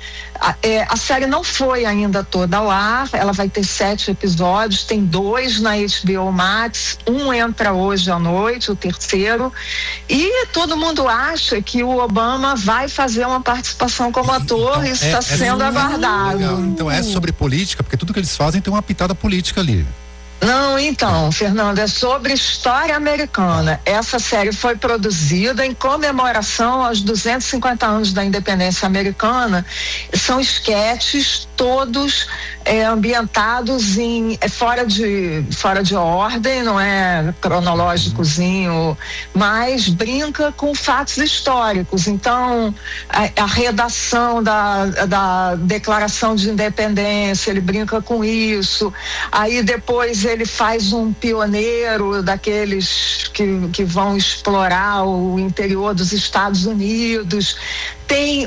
a série não foi ainda toda ao ar, ela vai ter 7 episódios, tem 2 na HBO Max, um entra hoje à noite, o terceiro, e todo mundo acha que o Obama vai fazer uma participação como ator, isso está sendo aguardado. Legal. Então é sobre política, porque tudo que eles fazem tem uma pitada política ali. Não, então, Fernando, é sobre história americana. Essa série foi produzida em comemoração aos 250 anos da independência americana. São esquetes todos ambientados em fora de ordem, não é cronológicozinho, mas brinca com fatos históricos. Então, a redação da Declaração de Independência, ele brinca com isso. Aí depois ele faz um pioneiro daqueles que vão explorar o interior dos Estados Unidos. Tem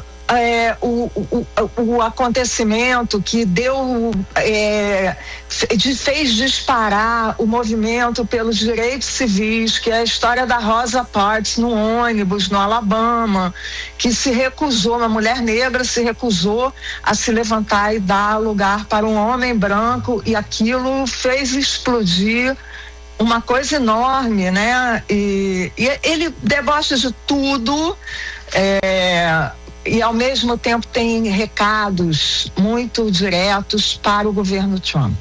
o acontecimento que fez disparar o movimento pelos direitos civis, que é a história da Rosa Parks no ônibus no Alabama, que uma mulher negra se recusou a se levantar e dar lugar para um homem branco, e aquilo fez explodir uma coisa enorme, né? E ele debocha de tudo, e ao mesmo tempo tem recados muito diretos para o governo Trump.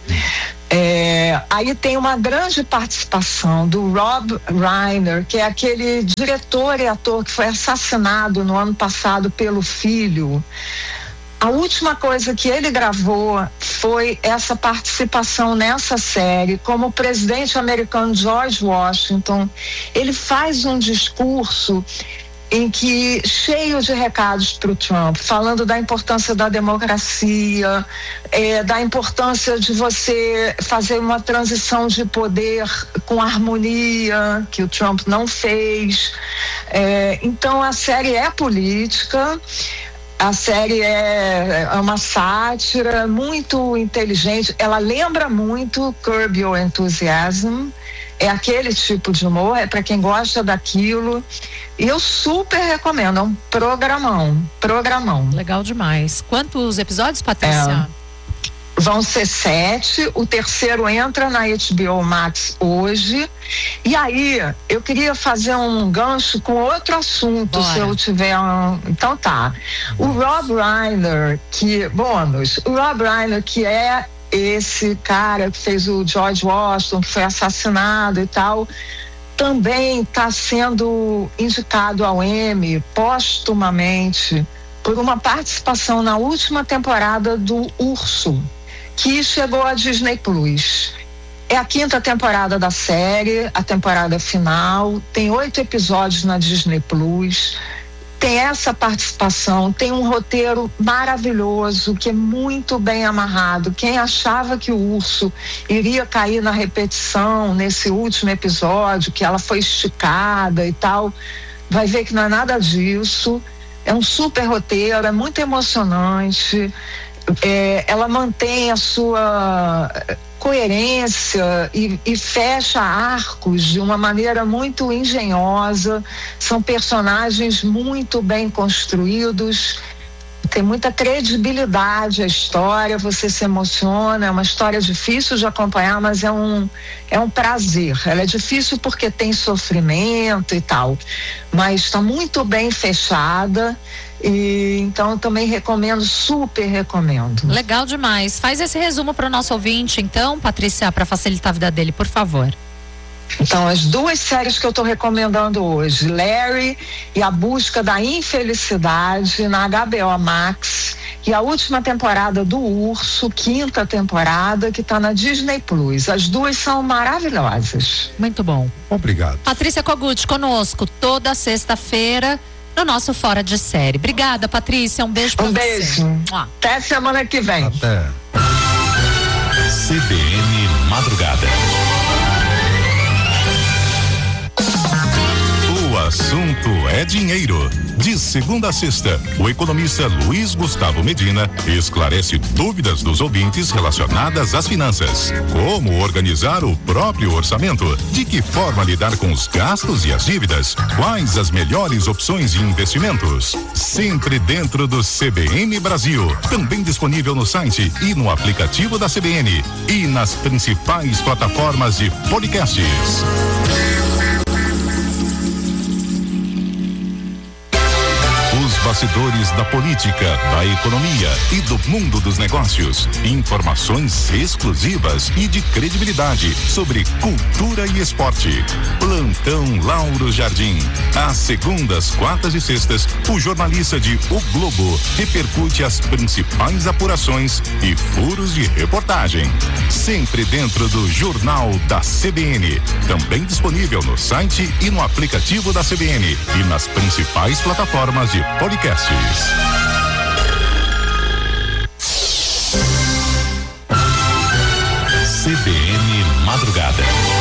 Aí tem uma grande participação do Rob Reiner, que é aquele diretor e ator que foi assassinado no ano passado pelo filho. A última coisa que ele gravou foi essa participação nessa série como o presidente americano George Washington. Ele faz um discurso cheio de recados para o Trump, falando da importância da democracia, da importância de você fazer uma transição de poder com harmonia, que o Trump não fez. Então a série é política. A série é uma sátira muito inteligente. Ela lembra muito Curb Your Enthusiasm. É aquele tipo de humor, é para quem gosta daquilo. E eu super recomendo, é um programão. Legal demais. Quantos episódios, Patrícia? Vão ser 7, o terceiro entra na HBO Max hoje. E aí, eu queria fazer um gancho com outro assunto. Bora. Se eu tiver Então tá. O Rob Reiner, que é esse cara que fez o George Washington, que foi assassinado e tal, também está sendo indicado ao Emmy póstumamente por uma participação na última temporada do Urso, que chegou à Disney Plus. É a 5ª temporada da série, a temporada final, tem 8 episódios na Disney Plus. Tem essa participação, tem um roteiro maravilhoso, que é muito bem amarrado. Quem achava que o Urso iria cair na repetição nesse último episódio, que ela foi esticada e tal, vai ver que não é nada disso. É um super roteiro, é muito emocionante. Ela mantém a sua coerência e fecha arcos de uma maneira muito engenhosa. São personagens muito bem construídos, tem muita credibilidade a história, você se emociona. É uma história difícil de acompanhar, mas é um prazer. Ela é difícil porque tem sofrimento e tal, mas está muito bem fechada. E então também super recomendo. Legal demais. Faz esse resumo para o nosso ouvinte, então, Patrícia, para facilitar a vida dele, por favor. Então, as 2 séries que eu estou recomendando hoje, Larry e A Busca da Infelicidade, na HBO Max, e a última temporada do Urso, 5ª temporada, que está na Disney Plus. As 2 são maravilhosas. Muito bom. Obrigado. Patrícia Kogut conosco toda sexta-feira no nosso Fora de Série. Obrigada, Patrícia. Um beijo pra você. Beijo. Até semana que vem. Até. CBN Madrugada. O assunto é dinheiro. De segunda a sexta, o economista Luiz Gustavo Medina esclarece dúvidas dos ouvintes relacionadas às finanças. Como organizar o próprio orçamento? De que forma lidar com os gastos e as dívidas? Quais as melhores opções de investimentos? Sempre dentro do CBN Brasil. Também disponível no site e no aplicativo da CBN. E nas principais plataformas de podcasts. Os bastidores da política, da economia e do mundo dos negócios. Informações exclusivas e de credibilidade sobre cultura e esporte. Plantão Lauro Jardim. Às segundas, quartas e sextas, o jornalista de O Globo repercute as principais apurações e furos de reportagem. Sempre dentro do Jornal da CBN. Também disponível no site e no aplicativo da CBN e nas principais plataformas de podcasts. CBN Madrugada.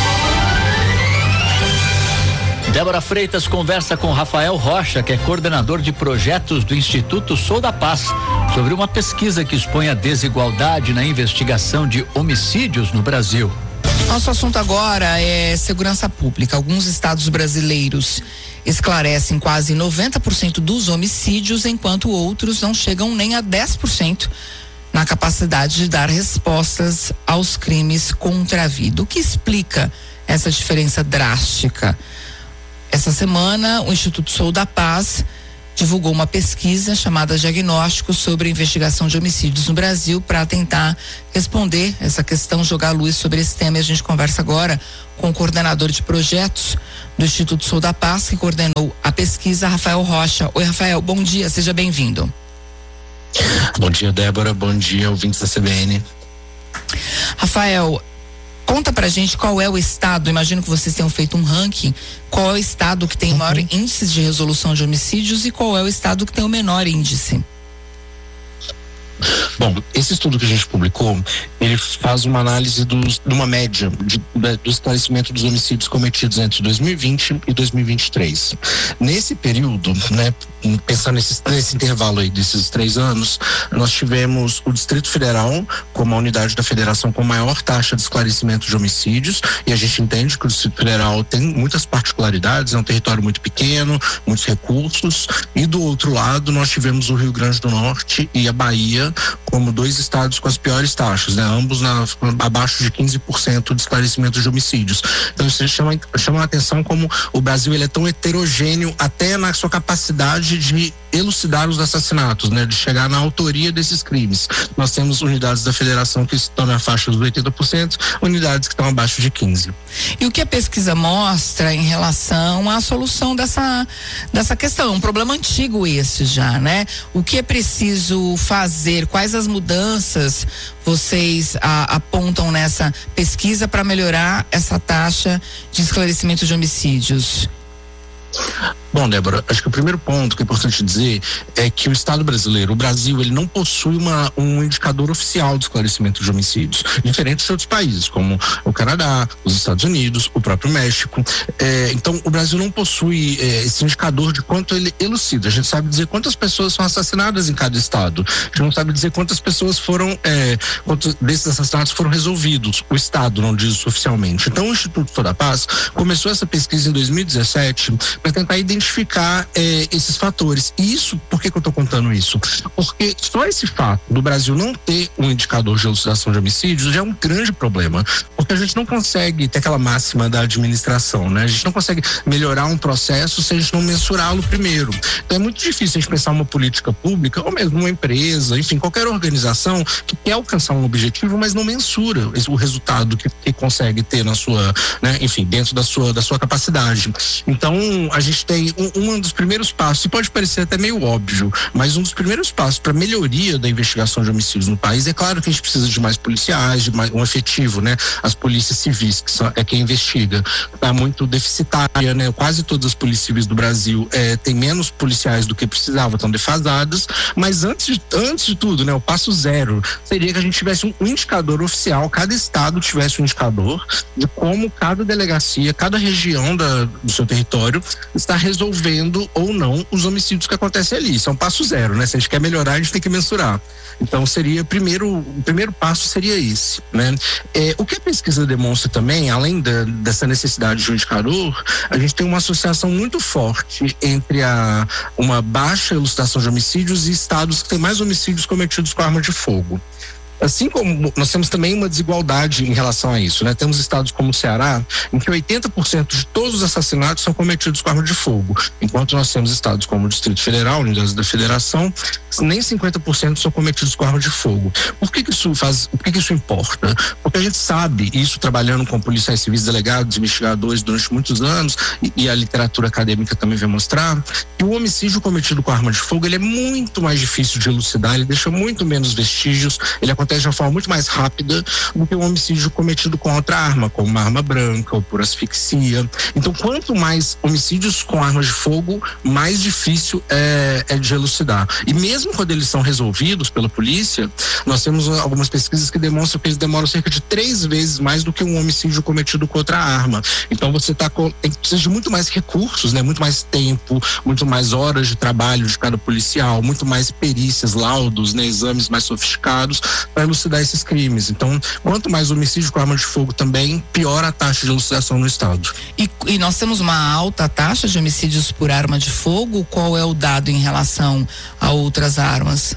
Débora Freitas conversa com Rafael Rocha, que é coordenador de projetos do Instituto Sou da Paz, sobre uma pesquisa que expõe a desigualdade na investigação de homicídios no Brasil. Nosso assunto agora é segurança pública. Alguns estados brasileiros esclarecem quase 90% dos homicídios, enquanto outros não chegam nem a 10% na capacidade de dar respostas aos crimes contra a vida. O que explica essa diferença drástica? Essa semana, o Instituto Sou da Paz divulgou uma pesquisa chamada Diagnóstico sobre a Investigação de Homicídios no Brasil para tentar responder essa questão, jogar luz sobre esse tema. E a gente conversa agora com o coordenador de projetos do Instituto Sou da Paz, que coordenou a pesquisa, Rafael Rocha. Oi, Rafael, bom dia, seja bem-vindo. Bom dia, Débora, bom dia, ouvintes da CBN. Rafael, conta pra gente qual é o estado, imagino que vocês tenham feito um ranking, qual é o estado que tem o maior índice de resolução de homicídios e qual é o estado que tem o menor índice? Bom, esse estudo que a gente publicou, ele faz uma análise de uma média do esclarecimento dos homicídios cometidos entre 2020 e 2023. Nesse período, né, pensando nesse intervalo aí desses 3 anos, nós tivemos o Distrito Federal como a unidade da federação com maior taxa de esclarecimento de homicídios, e a gente entende que o Distrito Federal tem muitas particularidades, é um território muito pequeno, muitos recursos, e do outro lado nós tivemos o Rio Grande do Norte e a Bahia como 2 estados com as piores taxas, né? Ambos abaixo de 15% de esclarecimento de homicídios. Então isso chama a atenção como o Brasil ele é tão heterogêneo até na sua capacidade de elucidar os assassinatos, né? De chegar na autoria desses crimes. Nós temos unidades da federação que estão na faixa dos 80%, unidades que estão abaixo de 15%. E o que a pesquisa mostra em relação à solução dessa questão? Um problema antigo esse já, né? O que é preciso fazer? Quais as mudanças vocês apontam nessa pesquisa para melhorar essa taxa de esclarecimento de homicídios? Bom, Débora, acho que o primeiro ponto que é importante dizer é que o Estado brasileiro, o Brasil, ele não possui um indicador oficial de esclarecimento de homicídios, diferente de outros países, como o Canadá, os Estados Unidos, o próprio México. Então, o Brasil não possui esse indicador de quanto ele elucida. A gente sabe dizer quantas pessoas são assassinadas em cada estado. A gente não sabe dizer quantas pessoas quantos desses assassinatos foram resolvidos. O Estado não diz isso oficialmente. Então, o Instituto Sou da Paz começou essa pesquisa em 2017 para tentar identificar esses fatores. E isso, por que eu estou contando isso? Porque só esse fato do Brasil não ter um indicador de elucidação de homicídios já é um grande problema, porque a gente não consegue ter aquela máxima da administração, né? A gente não consegue melhorar um processo se a gente não mensurá-lo primeiro. Então é muito difícil a gente pensar uma política pública, ou mesmo uma empresa, enfim, qualquer organização que quer alcançar um objetivo, mas não mensura o resultado que consegue ter na sua, né? Enfim, dentro da sua capacidade. Então, a gente tem um dos primeiros passos, e pode parecer até meio óbvio, mas um dos primeiros passos para melhoria da investigação de homicídios no país, é claro que a gente precisa de mais policiais, de mais um efetivo, né? As polícias civis, que é quem investiga, está muito deficitária, né? Quase todas as polícias civis do Brasil tem menos policiais do que precisava, estão defasadas, mas antes de tudo, né? O passo 0 seria que a gente tivesse um indicador oficial, cada estado tivesse um indicador de como cada delegacia, cada região do seu território está resolvendo ou não os homicídios que acontecem ali. Isso é um passo 0, né? Se a gente quer melhorar, a gente tem que mensurar. Então o primeiro passo seria esse, né? O que a pesquisa demonstra também, além dessa necessidade de um indicador, a gente tem uma associação muito forte entre uma baixa elucidação de homicídios e estados que têm mais homicídios cometidos com arma de fogo. Assim como nós temos também uma desigualdade em relação a isso, né? Temos estados como o Ceará, em que 80% de todos os assassinatos são cometidos com arma de fogo, enquanto nós temos estados como o Distrito Federal, unidades da Federação, nem 50% são cometidos com arma de fogo. Por que isso importa? Porque a gente sabe, isso trabalhando com policiais civis, delegados, investigadores durante muitos anos, e a literatura acadêmica também vai mostrar, que o homicídio cometido com arma de fogo, ele é muito mais difícil de elucidar, ele deixa muito menos vestígios, ele acontece de uma forma muito mais rápida do que o homicídio cometido com outra arma, como uma arma branca ou por asfixia. Então, quanto mais homicídios com armas de fogo, mais difícil é de elucidar. E mesmo quando eles são resolvidos pela polícia, nós temos algumas pesquisas que demonstram que eles demoram cerca de 3 vezes mais do que um homicídio cometido com outra arma. Então você precisa de muito mais recursos, né? Muito mais tempo, muito mais horas de trabalho de cada policial, muito mais perícias, laudos, né? Exames mais sofisticados para elucidar esses crimes. Então, quanto mais homicídio com arma de fogo também, pior a taxa de elucidação no estado. E nós temos uma alta taxa de homicídios por arma de fogo? Qual é o dado em relação a outras armas?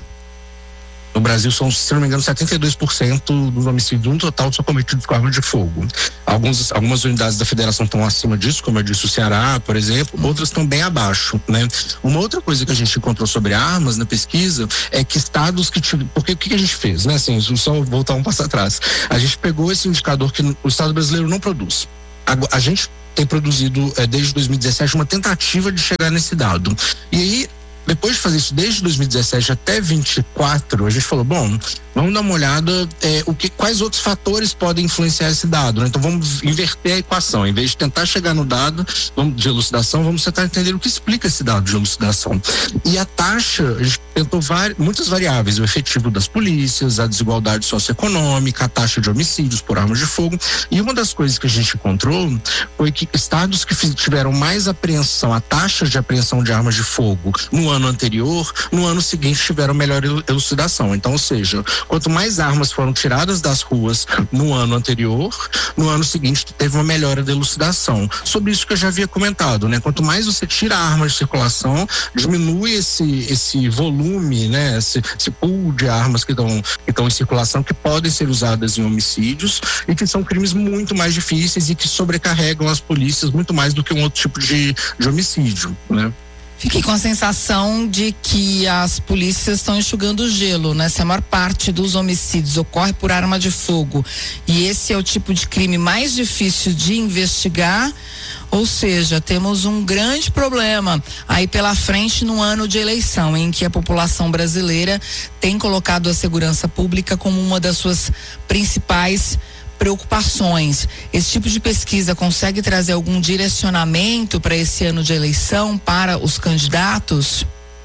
No Brasil são, se não me engano, 72% dos homicídios no total são cometidos com arma de fogo. Algumas unidades da federação estão acima disso, como eu disse, o Ceará, por exemplo, outras estão bem abaixo, né? Uma outra coisa que a gente encontrou sobre armas na pesquisa é que estados que porque o que a gente fez, né? Assim, só voltar um passo atrás. A gente pegou esse indicador que o estado brasileiro não produz. A gente tem produzido desde 2017 uma tentativa de chegar nesse dado. E aí, depois de fazer isso desde 2017 até 2024, a gente falou, bom, vamos dar uma olhada quais outros fatores podem influenciar esse dado, né? Então vamos inverter a equação. Em vez de tentar chegar no dado de elucidação, vamos tentar entender o que explica esse dado de elucidação. E a taxa, a gente tentou muitas variáveis, o efetivo das polícias, a desigualdade socioeconômica, a taxa de homicídios por armas de fogo. E uma das coisas que a gente encontrou foi que estados que tiveram mais apreensão, a taxa de apreensão de armas de fogo no ano anterior, no ano seguinte tiveram melhor elucidação. Então, ou seja, quanto mais armas foram tiradas das ruas no ano anterior, no ano seguinte teve uma melhora da elucidação. Sobre isso que eu já havia comentado, né? Quanto mais você tira armas de circulação, diminui esse volume, né? Esse pool de armas que estão em circulação, que podem ser usadas em homicídios e que são crimes muito mais difíceis e que sobrecarregam as polícias muito mais do que um outro tipo de homicídio, né? Fiquei com a sensação de que as polícias estão enxugando o gelo, né? Se a maior parte dos homicídios ocorre por arma de fogo e esse é o tipo de crime mais difícil de investigar, ou seja, temos um grande problema aí pela frente no ano de eleição, em que a população brasileira tem colocado a segurança pública como uma das suas principais preocupações. Esse tipo de pesquisa consegue trazer algum direcionamento para esse ano de eleição para os candidatos?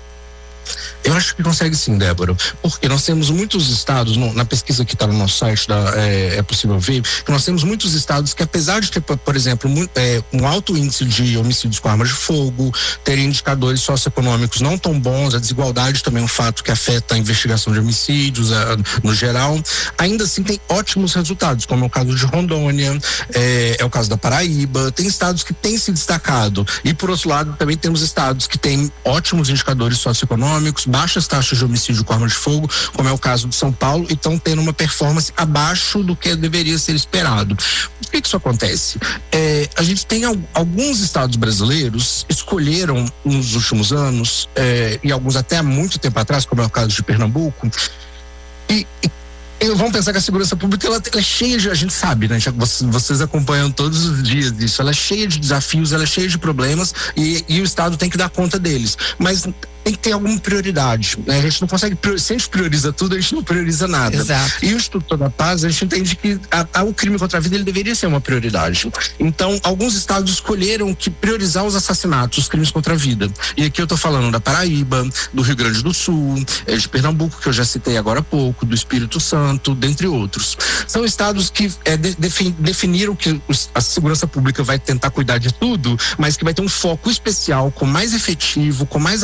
Eu acho que consegue sim, Débora, porque nós temos muitos estados, na pesquisa que está no nosso site, é possível ver, que nós temos muitos estados que, apesar de ter, por exemplo, um alto índice de homicídios com armas de fogo, terem indicadores socioeconômicos não tão bons, a desigualdade também é um fato que afeta a investigação de homicídios no geral, ainda assim tem ótimos resultados, como é o caso de Rondônia, é o caso da Paraíba, tem estados que têm se destacado, e por outro lado também temos estados que têm ótimos indicadores socioeconômicos, baixas taxas de homicídio com arma de fogo, como é o caso de São Paulo, e estão tendo uma performance abaixo do que deveria ser esperado. Por que isso acontece? A gente tem alguns estados brasileiros escolheram nos últimos anos, e alguns até há muito tempo atrás, como é o caso de Pernambuco, e vamos pensar que a segurança pública ela é cheia de, a gente sabe, né? Vocês acompanham todos os dias disso, ela é cheia de desafios, ela é cheia de problemas e o Estado tem que dar conta deles, mas tem que ter alguma prioridade, né? A gente não consegue, se a gente prioriza tudo, a gente não prioriza nada. Exato. E o Instituto da Paz, a gente entende que o crime contra a vida ele deveria ser uma prioridade. Então, alguns estados escolheram que priorizar os assassinatos, os crimes contra a vida. E aqui eu tô falando da Paraíba, do Rio Grande do Sul, de Pernambuco, que eu já citei agora há pouco, do Espírito Santo, dentre outros. São estados que definiram que a segurança pública vai tentar cuidar de tudo, mas que vai ter um foco especial, com mais efetivo, com mais ações,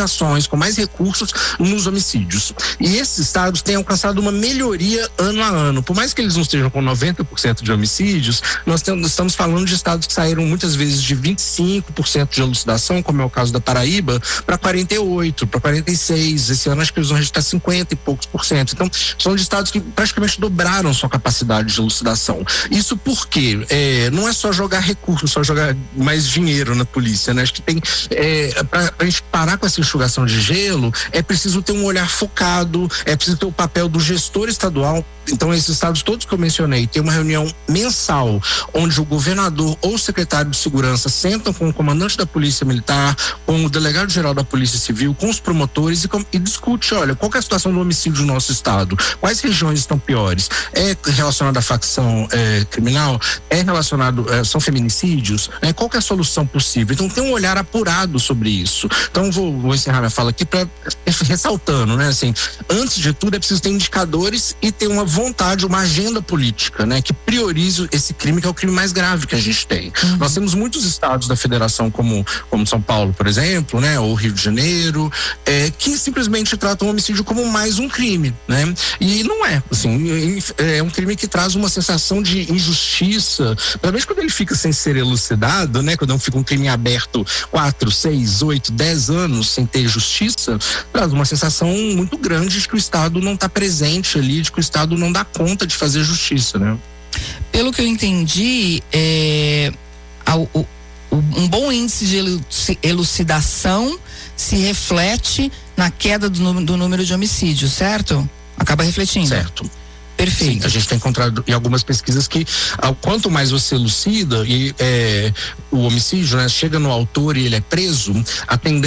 com mais recursos nos homicídios. E esses estados têm alcançado uma melhoria ano a ano. Por mais que eles não estejam com 90% de homicídios, nós estamos falando de estados que saíram muitas vezes de 25% de elucidação, como é o caso da Paraíba, para 48%, para 46%. Esse ano acho que eles vão registrar 50 e poucos por cento. Então, são de estados que praticamente dobraram sua capacidade de elucidação. Isso porque não é só jogar recursos, só jogar mais dinheiro na polícia, né? Acho que tem, para a gente parar com essa enxugação de gelo, é preciso ter um olhar focado, é preciso ter o papel do gestor estadual. Então, esses estados todos que eu mencionei, tem uma reunião mensal, onde o governador ou o secretário de segurança sentam com o comandante da polícia militar, com o delegado-geral da polícia civil, com os promotores e discute, olha, qual que é a situação do homicídio no nosso estado? Quais regiões estão piores? É relacionado à facção criminal? É relacionado, são feminicídios? Qual que é a solução possível? Então, tem um olhar apurado sobre isso. Então, vou encerrar minha fala aqui ressaltando, né, assim, antes de tudo é preciso ter indicadores e ter uma vontade, uma agenda política, né, que priorize esse crime, que é o crime mais grave que a gente tem. Nós temos muitos estados da federação, como São Paulo, por exemplo, né, ou Rio de Janeiro, que simplesmente tratam o homicídio como mais um crime, né? E não é, assim, é um crime que traz uma sensação de injustiça, principalmente quando ele fica sem ser elucidado, né? Quando fica um crime aberto 4, 6, 8, 10 anos sem ter justiça, traz uma sensação muito grande de que o Estado não está presente ali, de que o Estado não dá conta de fazer justiça, né? Pelo que eu entendi, um bom índice de elucidação se reflete na queda do número de homicídios, certo? Acaba refletindo. Certo. Perfeito. Sim, a gente tem encontrado em algumas pesquisas que quanto mais você elucida e o homicídio, né, chega no autor e ele é preso, a tendência